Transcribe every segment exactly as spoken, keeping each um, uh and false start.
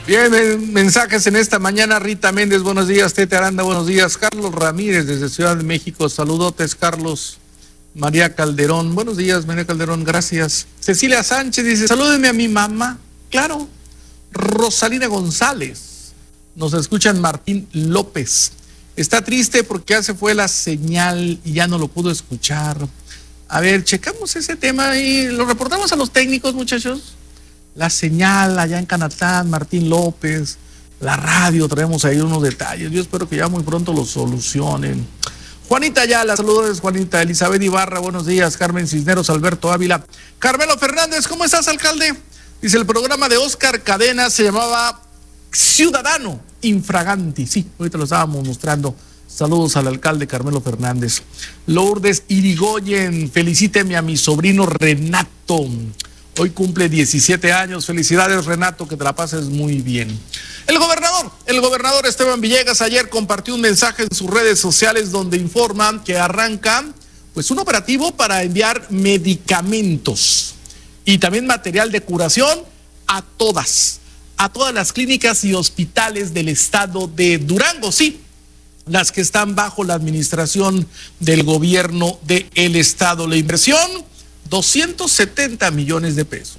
Bien, mensajes en esta mañana. Rita Méndez, buenos días. Tete Aranda, buenos días. Carlos Ramírez desde Ciudad de México, saludotes, Carlos. María Calderón, buenos días, María Calderón, gracias. Cecilia Sánchez dice, salúdenme a mi mamá. Claro. Rosalina González, nos escuchan Martín López. Está triste porque ya se fue la señal y ya no lo pudo escuchar. A ver, checamos ese tema y lo reportamos a los técnicos, muchachos. La señal allá en Canatán, Martín López, la radio, traemos ahí unos detalles. Yo espero que ya muy pronto lo solucionen. Juanita Ayala, saludos Juanita. Elizabeth Ibarra, buenos días. Carmen Cisneros, Alberto Ávila. Carmelo Fernández, ¿cómo estás, alcalde? Dice, el programa de Oscar Cadena se llamaba Ciudadano Infraganti. Sí, ahorita lo estábamos mostrando. Saludos al alcalde Carmelo Fernández. Lourdes Irigoyen, felicíteme a mi sobrino Renato. Hoy cumple diecisiete años. Felicidades, Renato, que te la pases muy bien. El gobernador, el gobernador Esteban Villegas ayer compartió un mensaje en sus redes sociales donde informan que arranca pues un operativo para enviar medicamentos y también material de curación a todas, a todas las clínicas y hospitales del estado de Durango, sí, las que están bajo la administración del gobierno del estado. La inversión, doscientos setenta millones de pesos.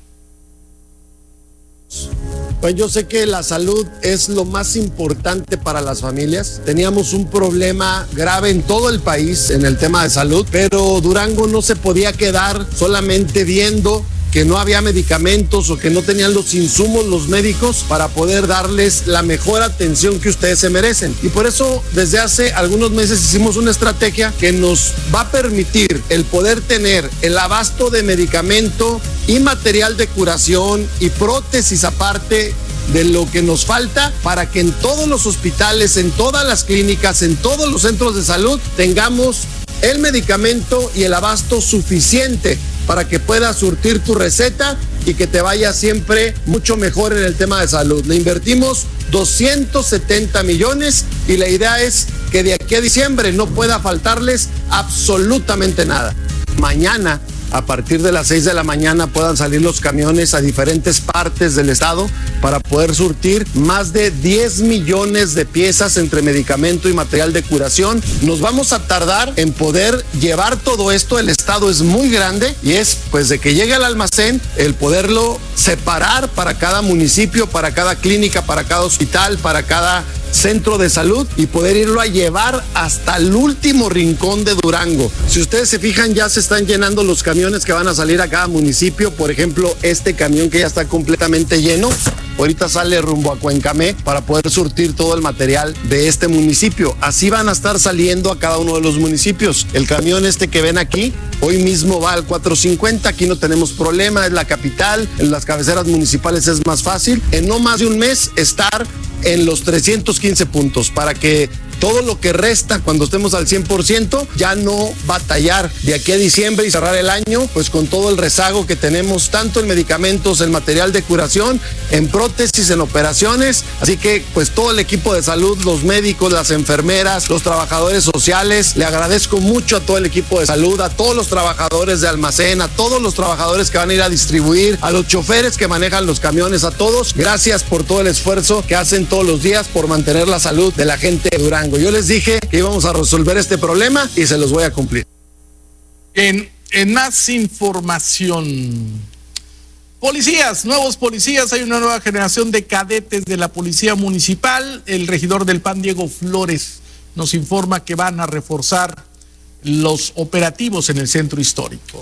Pues yo sé que la salud es lo más importante para las familias. Teníamos un problema grave en todo el país en el tema de salud, pero Durango no se podía quedar solamente viendo que no había medicamentos o que no tenían los insumos los médicos para poder darles la mejor atención que ustedes se merecen. Y por eso desde hace algunos meses hicimos una estrategia que nos va a permitir el poder tener el abasto de medicamento y material de curación y prótesis aparte de lo que nos falta para que en todos los hospitales, en todas las clínicas, en todos los centros de salud tengamos el medicamento y el abasto suficiente para que puedas surtir tu receta y que te vaya siempre mucho mejor en el tema de salud. Le invertimos doscientos setenta millones y la idea es que de aquí a diciembre no pueda faltarles absolutamente nada. Mañana, a partir de las seis de la mañana, puedan salir los camiones a diferentes partes del estado para poder surtir más de diez millones de piezas entre medicamento y material de curación. Nos vamos a tardar en poder llevar todo esto. El estado es muy grande y es pues de que llegue al almacén el poderlo separar para cada municipio, para cada clínica, para cada hospital, para cada centro de salud y poder irlo a llevar hasta el último rincón de Durango. Si ustedes se fijan, ya se están llenando los camiones que van a salir a cada municipio. Por ejemplo, este camión que ya está completamente lleno, ahorita sale rumbo a Cuencamé para poder surtir todo el material de este municipio. Así van a estar saliendo a cada uno de los municipios. El camión este que ven aquí, hoy mismo va al cuatro cincuenta, aquí no tenemos problema, es la capital, en las cabeceras municipales es más fácil. En no más de un mes estar en los trescientos quince puntos para que todo lo que resta cuando estemos al cien por ciento ya no batallar de aquí a diciembre y cerrar el año pues con todo el rezago que tenemos tanto en medicamentos, en material de curación, en prótesis, en operaciones. Así que pues todo el equipo de salud, los médicos, las enfermeras, los trabajadores sociales, le agradezco mucho a todo el equipo de salud, a todos los trabajadores de almacén, a todos los trabajadores que van a ir a distribuir, a los choferes que manejan los camiones, a todos, gracias por todo el esfuerzo que hacen todos los días por mantener la salud de la gente de Durango. Yo les dije que íbamos a resolver este problema y se los voy a cumplir. En, en más información, policías, nuevos policías, hay una nueva generación de cadetes de la policía municipal. El regidor del P A N, Diego Flores, nos informa que van a reforzar los operativos en el centro histórico.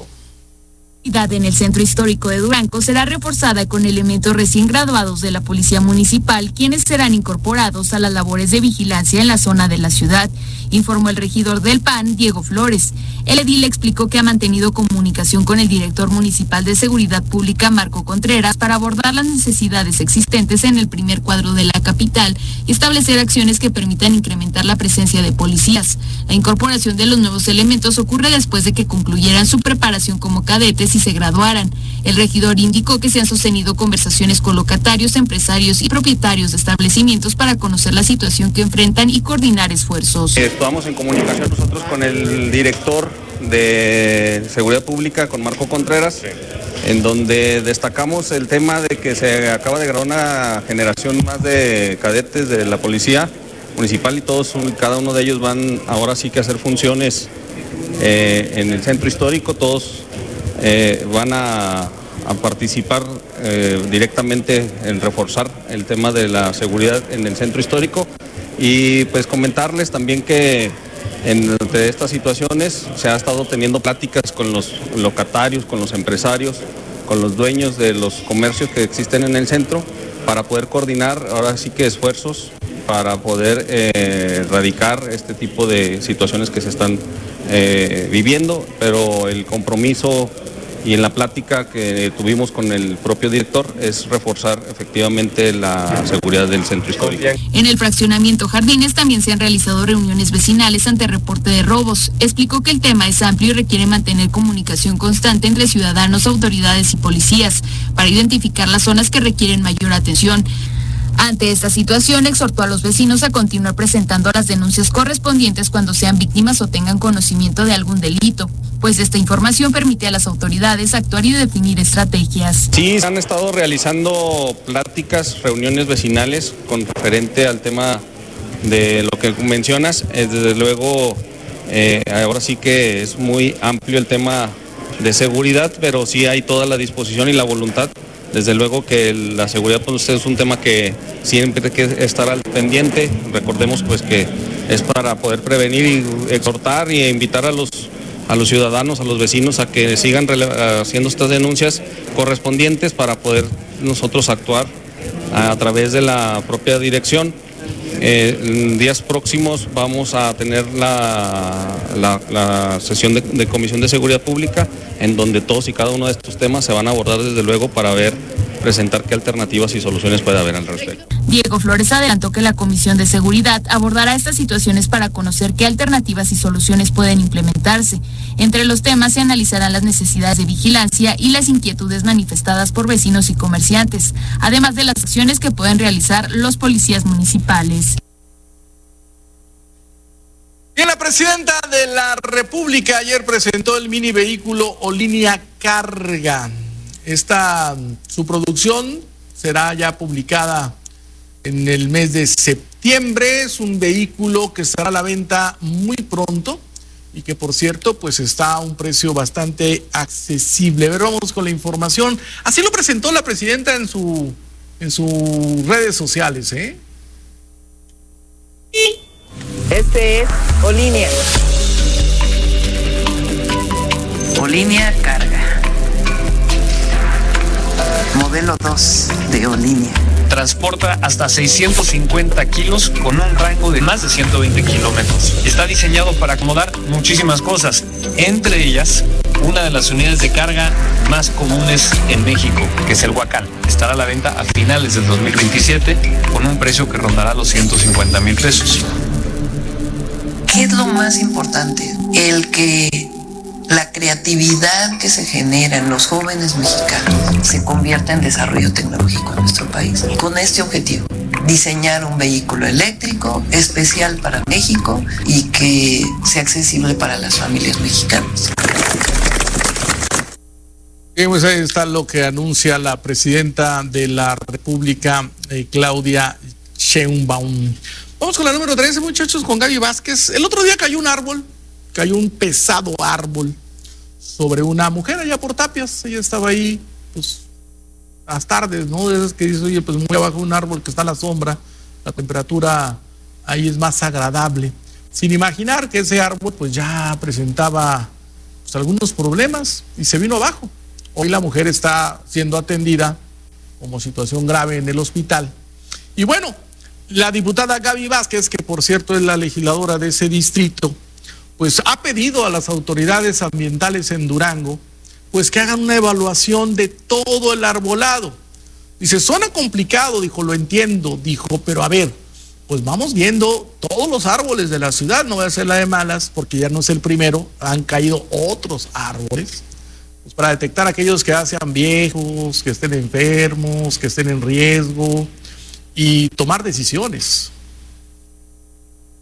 En el centro histórico de Durango será reforzada con elementos recién graduados de la Policía Municipal, quienes serán incorporados a las labores de vigilancia en la zona de la ciudad, informó el regidor del P A N, Diego Flores. El edil explicó que ha mantenido comunicación con el director municipal de Seguridad Pública, Marco Contreras, para abordar las necesidades existentes en el primer cuadro de la capital y establecer acciones que permitan incrementar la presencia de policías. La incorporación de los nuevos elementos ocurre después de que concluyeran su preparación como cadetes y se graduaran. El regidor indicó que se han sostenido conversaciones con locatarios, empresarios y propietarios de establecimientos para conocer la situación que enfrentan y coordinar esfuerzos. Estamos en comunicación nosotros con el director de Seguridad Pública con Marco Contreras, sí, en donde destacamos el tema de que se acaba de graduar una generación más de cadetes de la Policía Municipal y todos, cada uno de ellos van ahora sí que a hacer funciones eh, en el centro histórico, todos eh, van a, a participar eh, directamente en reforzar el tema de la seguridad en el centro histórico y pues comentarles también que entre estas situaciones se ha estado teniendo pláticas con los locatarios, con los empresarios, con los dueños de los comercios que existen en el centro para poder coordinar ahora sí que esfuerzos para poder eh, erradicar este tipo de situaciones que se están eh, viviendo, pero el compromiso y en la plática que tuvimos con el propio director es reforzar efectivamente la seguridad del centro histórico. En el fraccionamiento Jardines también se han realizado reuniones vecinales ante reporte de robos. Explicó que el tema es amplio y requiere mantener comunicación constante entre ciudadanos, autoridades y policías para identificar las zonas que requieren mayor atención. Ante esta situación, exhortó a los vecinos a continuar presentando las denuncias correspondientes cuando sean víctimas o tengan conocimiento de algún delito, pues esta información permite a las autoridades actuar y definir estrategias. Sí, han estado realizando pláticas, reuniones vecinales con referente al tema de lo que mencionas. Desde luego, eh, ahora sí que es muy amplio el tema de seguridad, pero sí hay toda la disposición y la voluntad. Desde luego que la seguridad pues, es un tema que siempre hay que estar al pendiente. Recordemos pues que es para poder prevenir y exhortar y invitar a los, a los ciudadanos, a los vecinos a que sigan haciendo estas denuncias correspondientes para poder nosotros actuar a, a través de la propia dirección. Eh, en días próximos vamos a tener la, la, la sesión de, de Comisión de Seguridad Pública en donde todos y cada uno de estos temas se van a abordar desde luego para ver, presentar qué alternativas y soluciones puede haber al respecto. Diego Flores adelantó que la Comisión de Seguridad abordará estas situaciones para conocer qué alternativas y soluciones pueden implementarse. Entre los temas se analizarán las necesidades de vigilancia y las inquietudes manifestadas por vecinos y comerciantes, además de las acciones que pueden realizar los policías municipales. Bien, la presidenta de la República ayer presentó el mini vehículo o línea carga. Esta, su producción será ya publicada en el mes de septiembre. Es un vehículo que estará a la venta muy pronto y que, por cierto, pues está a un precio bastante accesible. A ver, vamos con la información. Así lo presentó la presidenta en su en sus redes sociales, ¿eh? Este es Olinia. Olinia carga. Modelo dos de Olinia. Transporta hasta seiscientos cincuenta kilos con un rango de más de ciento veinte kilómetros. Está diseñado para acomodar muchísimas cosas, entre ellas una de las unidades de carga más comunes en México, que es el Huacán. Estará a la venta a finales del dos mil veintisiete con un precio que rondará los ciento cincuenta mil pesos. ¿Qué es lo más importante? El que la creatividad que se genera en los jóvenes mexicanos se convierta en desarrollo tecnológico en nuestro país. Con este objetivo, diseñar un vehículo eléctrico especial para México y que sea accesible para las familias mexicanas. Bien, pues ahí está lo que anuncia la presidenta de la República, eh, Claudia Sheinbaum. Vamos con la número trece, muchachos, con Gaby Vázquez. El otro día cayó un árbol, cayó un pesado árbol sobre una mujer allá por Tapias. Ella estaba ahí, pues, a las tardes, ¿no? De esas que dice, oye, pues muy abajo un árbol que está a la sombra, la temperatura ahí es más agradable. Sin imaginar que ese árbol, pues, ya presentaba pues, algunos problemas y se vino abajo. Hoy la mujer está siendo atendida como situación grave en el hospital. Y bueno, la diputada Gaby Vázquez, que por cierto es la legisladora de ese distrito, pues ha pedido a las autoridades ambientales en Durango, pues que hagan una evaluación de todo el arbolado. Dice, suena complicado, dijo, lo entiendo, dijo, pero a ver, pues vamos viendo todos los árboles de la ciudad, no voy a hacer la de malas, porque ya no es el primero, han caído otros árboles, pues para detectar aquellos que ya sean viejos, que estén enfermos, que estén en riesgo, y tomar decisiones. Para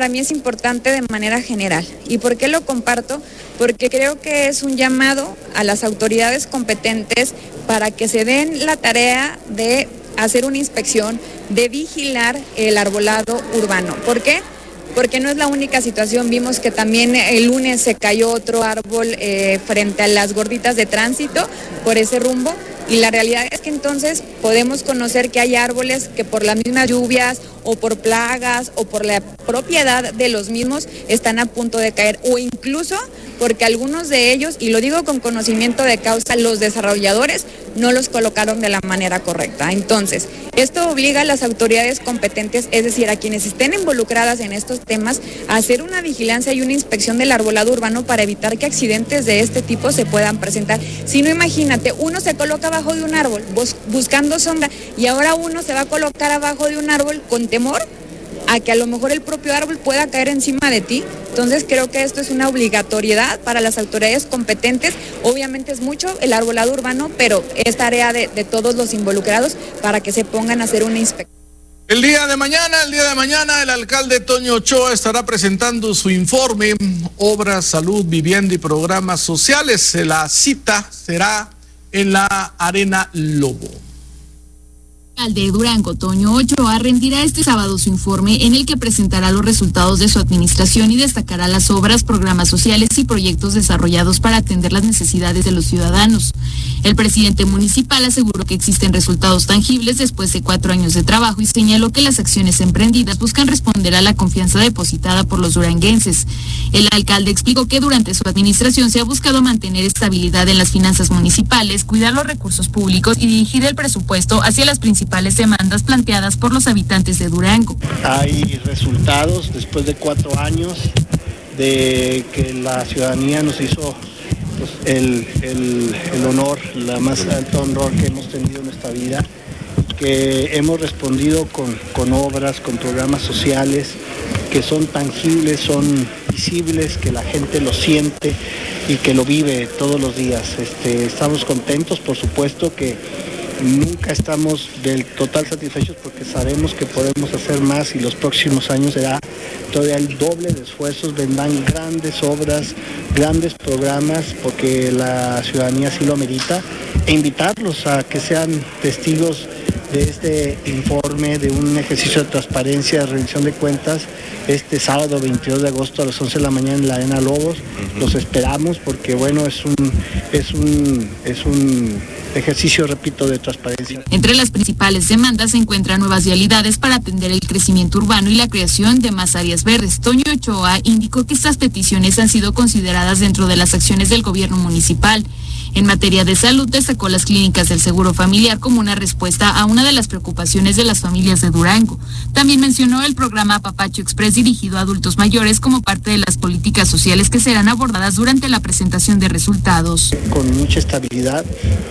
para mí es importante de manera general. ¿Y por qué lo comparto? Porque creo que es un llamado a las autoridades competentes para que se den la tarea de hacer una inspección, de vigilar el arbolado urbano. ¿Por qué? Porque no es la única situación. Vimos que también el lunes se cayó otro árbol eh, frente a las gorditas de tránsito por ese rumbo. Y la realidad es que entonces podemos conocer que hay árboles que por las mismas lluvias o por plagas o por la propiedad de los mismos están a punto de caer, o incluso porque algunos de ellos, y lo digo con conocimiento de causa, los desarrolladores no los colocaron de la manera correcta. Entonces, esto obliga a las autoridades competentes, es decir, a quienes estén involucradas en estos temas, a hacer una vigilancia y una inspección del arbolado urbano para evitar que accidentes de este tipo se puedan presentar. Si no, imagínate, uno se coloca abajo de un árbol bus- buscando sombra y ahora uno se va a colocar abajo de un árbol con temor a que a lo mejor el propio árbol pueda caer encima de ti. Entonces creo que esto es una obligatoriedad para las autoridades competentes. Obviamente es mucho el arbolado urbano, pero es tarea de, de todos los involucrados para que se pongan a hacer una inspección. El día de mañana, el día de mañana, el alcalde Toño Ochoa estará presentando su informe, Obras, Salud, Vivienda y Programas Sociales. La cita será en la Arena Lobo. El alcalde de Durango, Toño Ochoa, rendirá este sábado su informe en el que presentará los resultados de su administración y destacará las obras, programas sociales y proyectos desarrollados para atender las necesidades de los ciudadanos. El presidente municipal aseguró que existen resultados tangibles después de cuatro años de trabajo y señaló que las acciones emprendidas buscan responder a la confianza depositada por los duranguenses. El alcalde explicó que durante su administración se ha buscado mantener estabilidad en las finanzas municipales, cuidar los recursos públicos y dirigir el presupuesto hacia las principales demandas planteadas por los habitantes de Durango. Hay resultados después de cuatro años de que la ciudadanía nos hizo pues, el, el, el honor, la más alto honor que hemos tenido en nuestra vida, que hemos respondido con, con obras, con programas sociales que son tangibles, son visibles, que la gente lo siente y que lo vive todos los días. Este, estamos contentos, por supuesto que nunca estamos del total satisfechos porque sabemos que podemos hacer más y los próximos años será todavía el doble de esfuerzos, vendrán grandes obras, grandes programas porque la ciudadanía así lo amerita, e invitarlos a que sean testigos de este informe, de un ejercicio de transparencia, de rendición de cuentas, este sábado veintidós de agosto a las once de la mañana en la Arena Lobos. Uh-huh. Los esperamos porque bueno, es un, es un, es un ejercicio, repito, de transparencia. Entre las principales demandas se encuentran nuevas vialidades para atender el crecimiento urbano y la creación de más áreas verdes. Toño Ochoa indicó que estas peticiones han sido consideradas dentro de las acciones del gobierno municipal. En materia de salud, destacó las clínicas del Seguro Familiar como una respuesta a una de las preocupaciones de las familias de Durango. También mencionó el programa Apapacho Express dirigido a adultos mayores como parte de las políticas sociales que serán abordadas durante la presentación de resultados. Con mucha estabilidad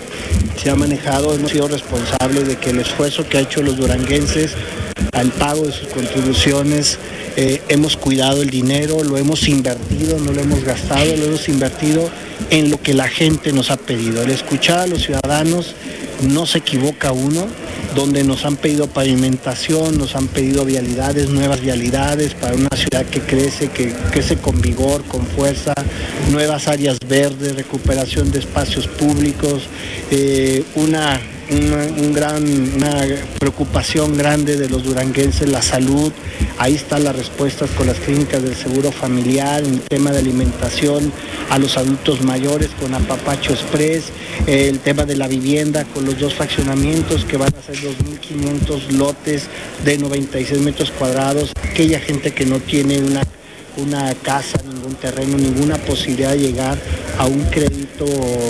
se ha manejado, hemos sido responsables de que el esfuerzo que ha hecho los duranguenses al pago de sus contribuciones, eh, hemos cuidado el dinero, lo hemos invertido, no lo hemos gastado, lo hemos invertido en lo que la gente nos ha pedido. El escuchar a los ciudadanos, no se equivoca uno, donde nos han pedido pavimentación, nos han pedido vialidades, nuevas vialidades para una ciudad que crece, que crece con vigor, con fuerza, nuevas áreas verdes, recuperación de espacios públicos, eh, una, una, un gran, una preocupación grande de los duranguenses, la salud. Ahí están las respuestas con las clínicas del Seguro Familiar, en el tema de alimentación a los adultos mayores con Apapacho Express, eh, el tema de la vivienda con los dos fraccionamientos que van a ser dos mil quinientos lotes de noventa y seis metros cuadrados, aquella gente que no tiene una, una casa, ningún terreno, ninguna posibilidad de llegar a un crédito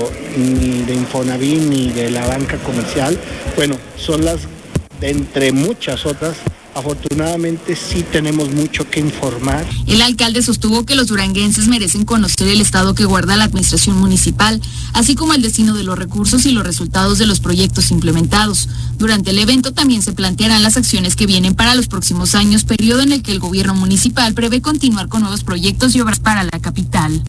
ni de Infonavit ni de la banca comercial, bueno, son las de entre muchas otras. Afortunadamente sí tenemos mucho que informar. El alcalde sostuvo que los duranguenses merecen conocer el estado que guarda la administración municipal, así como el destino de los recursos y los resultados de los proyectos implementados. Durante el evento también se plantearán las acciones que vienen para los próximos años, periodo en el que el gobierno municipal prevé continuar con nuevos proyectos y obras para la capital.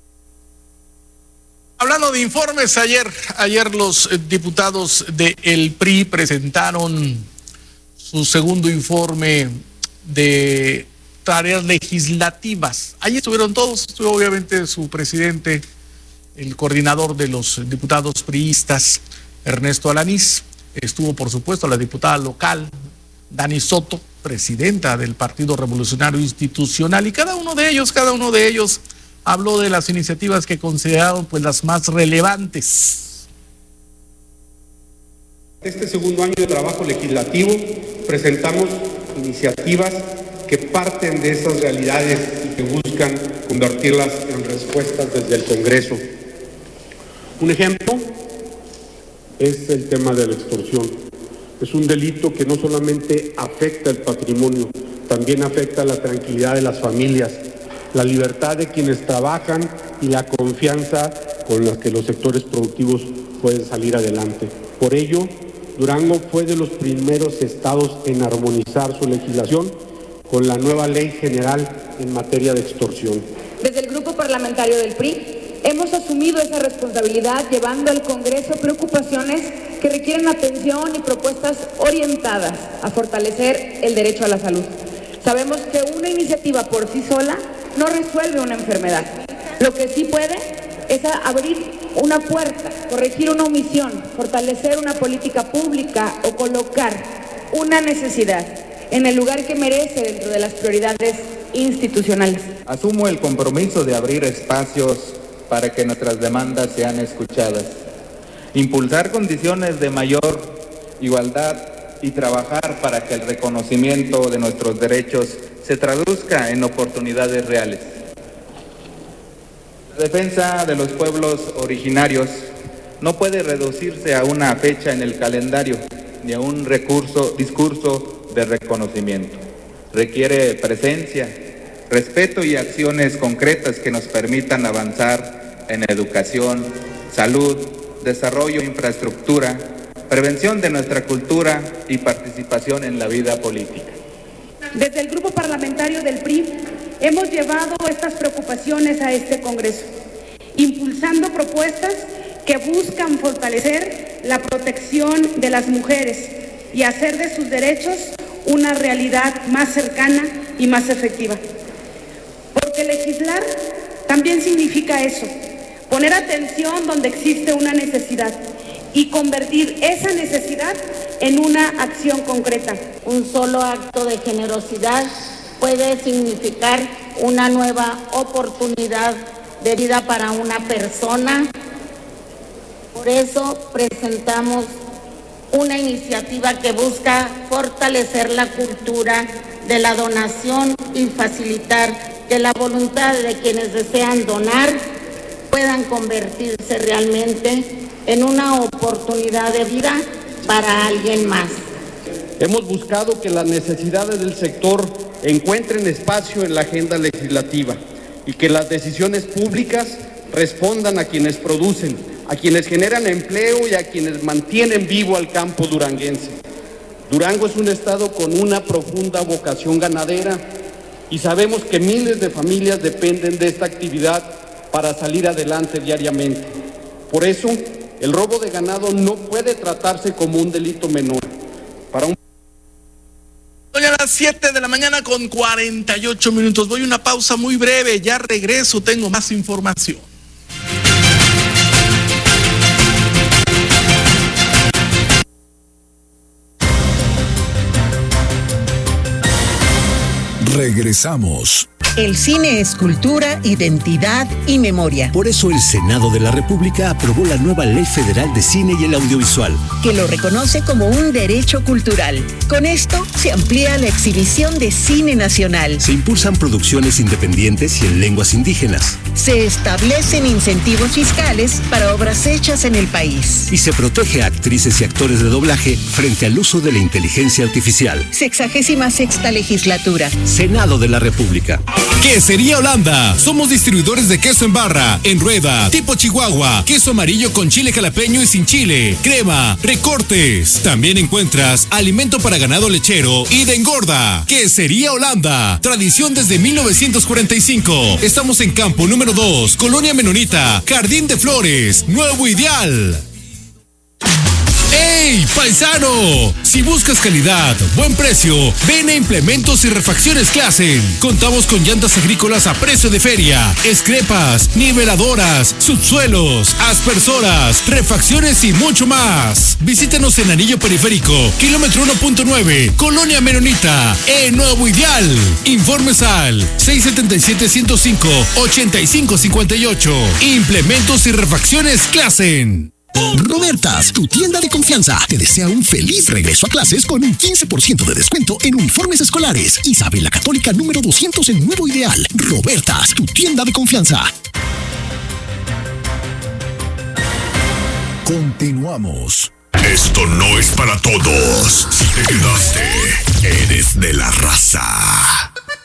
Hablando de informes, ayer, ayer los diputados del P R I presentaron su segundo informe de tareas legislativas. Allí estuvieron todos, estuvo obviamente su presidente, el coordinador de los diputados priistas, Ernesto Alanís, estuvo por supuesto la diputada local, Dani Soto, presidenta del Partido Revolucionario Institucional, y cada uno de ellos, cada uno de ellos habló de las iniciativas que consideraron pues las más relevantes. Este segundo año de trabajo legislativo presentamos iniciativas que parten de esas realidades y que buscan convertirlas en respuestas desde el Congreso. Un ejemplo es el tema de la extorsión. Es un delito que no solamente afecta el patrimonio, también afecta la tranquilidad de las familias, la libertad de quienes trabajan y la confianza con la que los sectores productivos pueden salir adelante. Por ello, Durango fue de los primeros estados en armonizar su legislación con la nueva Ley General en materia de extorsión. Desde el Grupo Parlamentario del P R I hemos asumido esa responsabilidad llevando al Congreso preocupaciones que requieren atención y propuestas orientadas a fortalecer el derecho a la salud. Sabemos que una iniciativa por sí sola no resuelve una enfermedad. Lo que sí puede es abrir una puerta, corregir una omisión, fortalecer una política pública o colocar una necesidad en el lugar que merece dentro de las prioridades institucionales. Asumo el compromiso de abrir espacios para que nuestras demandas sean escuchadas, impulsar condiciones de mayor igualdad y trabajar para que el reconocimiento de nuestros derechos se traduzca en oportunidades reales. La defensa de los pueblos originarios no puede reducirse a una fecha en el calendario ni a un recurso, discurso de reconocimiento. Requiere presencia, respeto y acciones concretas que nos permitan avanzar en educación, salud, desarrollo, infraestructura, prevención de nuestra cultura y participación en la vida política. Desde el Grupo Parlamentario del P R I hemos llevado estas preocupaciones a este Congreso, impulsando propuestas que buscan fortalecer la protección de las mujeres y hacer de sus derechos una realidad más cercana y más efectiva. Porque legislar también significa eso, poner atención donde existe una necesidad y convertir esa necesidad en una acción concreta. Un solo acto de generosidad puede significar una nueva oportunidad de vida para una persona. Por eso presentamos una iniciativa que busca fortalecer la cultura de la donación y facilitar que la voluntad de quienes desean donar puedan convertirse realmente en una oportunidad de vida para alguien más. Hemos buscado que las necesidades del sector encuentren espacio en la agenda legislativa y que las decisiones públicas respondan a quienes producen, a quienes generan empleo y a quienes mantienen vivo al campo duranguense. Durango es un estado con una profunda vocación ganadera y sabemos que miles de familias dependen de esta actividad para salir adelante diariamente. Por eso, el robo de ganado no puede tratarse como un delito menor. Para un... Hoy a las siete de la mañana con cuarenta y ocho minutos. Voy a una pausa muy breve, ya regreso, tengo más información. Regresamos. El cine es cultura, identidad y memoria. Por eso el Senado de la República aprobó la nueva Ley Federal de Cine y el Audiovisual, que lo reconoce como un derecho cultural. Con esto se amplía la exhibición de cine nacional. Se impulsan producciones independientes y en lenguas indígenas. Se establecen incentivos fiscales para obras hechas en el país. Y se protege a actrices y actores de doblaje frente al uso de la inteligencia artificial. Sexagésima sexta legislatura. Senado de la República. Quesería Holanda. Somos distribuidores de queso en barra, en rueda, tipo Chihuahua, queso amarillo con chile jalapeño y sin chile, crema, recortes. También encuentras alimento para ganado lechero y de engorda. Quesería Holanda. Tradición desde mil novecientos cuarenta y cinco. Estamos en campo número dos, Colonia Menonita, Jardín de Flores, Nuevo Ideal. ¡Hey, paisano! Si buscas calidad, buen precio, ven a Implementos y Refacciones Classen. Contamos con llantas agrícolas a precio de feria, escrepas, niveladoras, subsuelos, aspersoras, refacciones y mucho más. Visítanos en Anillo Periférico, kilómetro uno punto nueve, Colonia Menonita, en Nuevo Ideal. Informes al seis siete siete, uno cero cinco, ocho cinco cinco ocho. Implementos y Refacciones Classen. Robertas, tu tienda de confianza, te desea un feliz regreso a clases con un quince por ciento de descuento en uniformes escolares. Isabela Católica número doscientos en Nuevo Ideal. Robertas, tu tienda de confianza. Continuamos. Esto no es para todos. Si te quedaste, eres de la raza.